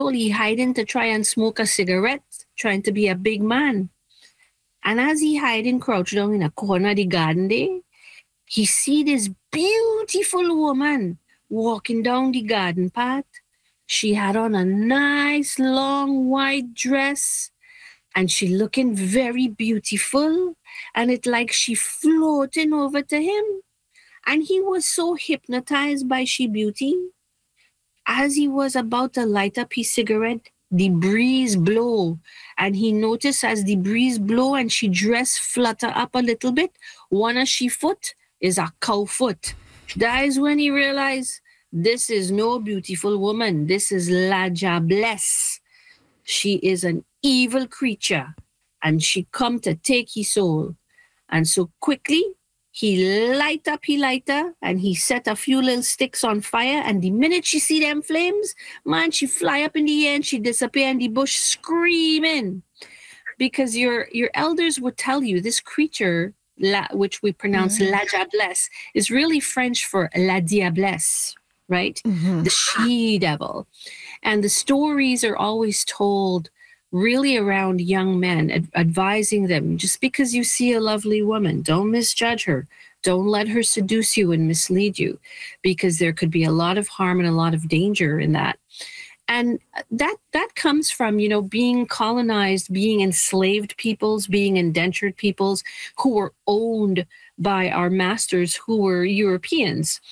he hiding to try and smoke a cigarette, trying to be a big man. And as he hiding, crouched down in a corner of the garden there, he see this beautiful woman walking down the garden path. She had on a nice long white dress and she looking very beautiful and it like she floating over to him. And he was so hypnotized by she beauty. As he was about to light up his cigarette, the breeze blow. And he noticed as the breeze blow and she dress flutter up a little bit, one of she foot is a cow foot. That is when he realized this is no beautiful woman. This is La Diablesse. She is an evil creature and she come to take his soul. And so quickly he light up his lighter and he set a few little sticks on fire. And the minute she see them flames, man, she fly up in the air and she disappear in the bush screaming. Because your elders would tell you this creature, which we pronounce La Diablesse, is really French for La Diablesse, right? The she-devil. And the stories are always told really around young men, advising them, just because you see a lovely woman, don't misjudge her. Don't let her seduce you and mislead you, because there could be a lot of harm and a lot of danger in that. And that comes from, being colonized, being enslaved peoples, being indentured peoples who were owned by our masters who were Europeans.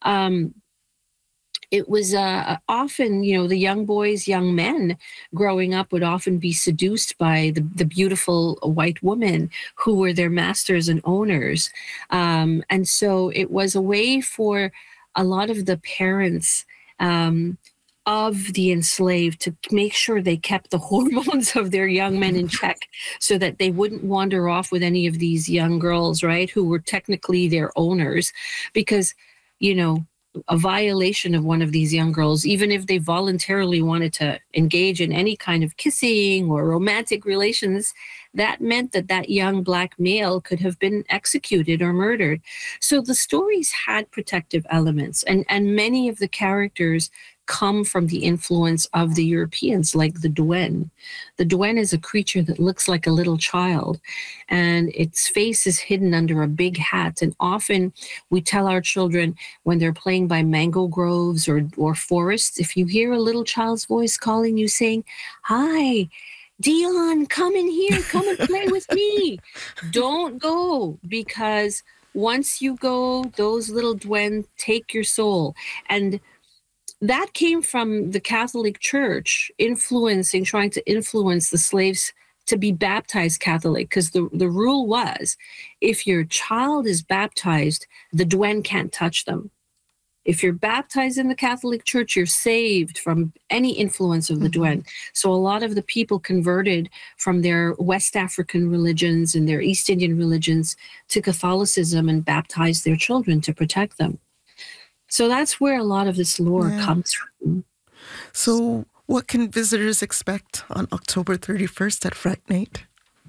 It was often, the young boys, young men growing up would often be seduced by the beautiful white women who were their masters and owners. And so it was a way for a lot of the parents of the enslaved to make sure they kept the hormones of their young men in check so that they wouldn't wander off with any of these young girls, right, who were technically their owners. Because, a violation of one of these young girls, even if they voluntarily wanted to engage in any kind of kissing or romantic relations, that meant that young black male could have been executed or murdered. So the stories had protective elements, and many of the characters come from the influence of the Europeans, like the Duende. The Duende is a creature that looks like a little child, and its face is hidden under a big hat. And often we tell our children when they're playing by mango groves or forests, if you hear a little child's voice calling you saying, "Hi, Dion, come in here, come and play with me." Don't go, because once you go, those little Duende take your soul. And that came from the Catholic Church trying to influence the slaves to be baptized Catholic, because the rule was, if your child is baptized, the Duende can't touch them. If you're baptized in the Catholic Church, you're saved from any influence of the Duende. So a lot of the people converted from their West African religions and their East Indian religions to Catholicism and baptized their children to protect them. So that's where a lot of this lore comes from. So what can visitors expect on October 31st at Fright Night?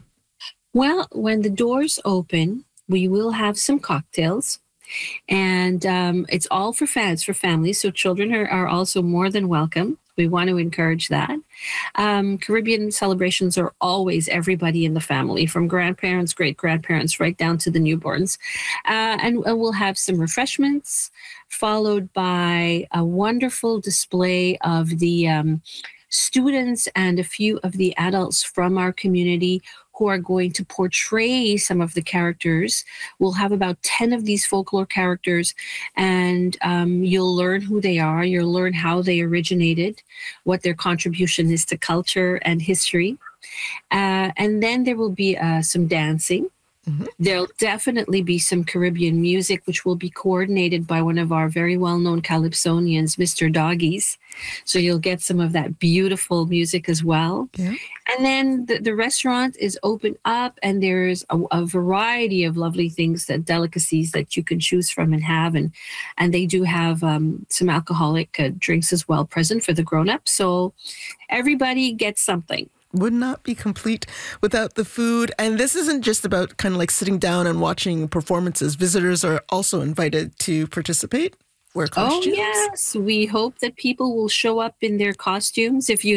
Well, when the doors open, we will have some cocktails. And it's all for fans, for families. So children are also more than welcome. We want to encourage that. Caribbean celebrations are always everybody in the family, from grandparents, great-grandparents, right down to the newborns. And we'll have some refreshments, followed by a wonderful display of the students and a few of the adults from our community who are going to portray some of the characters. We'll have about 10 of these folklore characters, and you'll learn who they are. You'll learn how they originated, what their contribution is to culture and history. And then there will be some dancing. There'll definitely be some Caribbean music, which will be coordinated by one of our very well-known calypsonians, Mr. Doggies. So you'll get some of that beautiful music as well. Yeah. And then the restaurant is open up, and there's a variety of lovely things, delicacies that you can choose from and have. And they do have some alcoholic drinks as well present for the grown-ups. So everybody gets something. Would not be complete without the food. And this isn't just about kind of like sitting down and watching performances. Visitors are also invited to participate. wear Oh, costumes? yes. We hope that people will show up in their costumes. If you